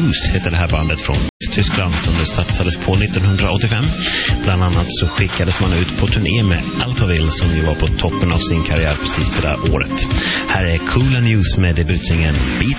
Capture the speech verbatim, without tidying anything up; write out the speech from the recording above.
News heter det här bandet från Tyskland som det satsades på nittonhundraåttiofem. Bland annat så skickades man ut på turné med Alphaville som ju var på toppen av sin karriär precis det där året. Här är Coola News med debutingen Beat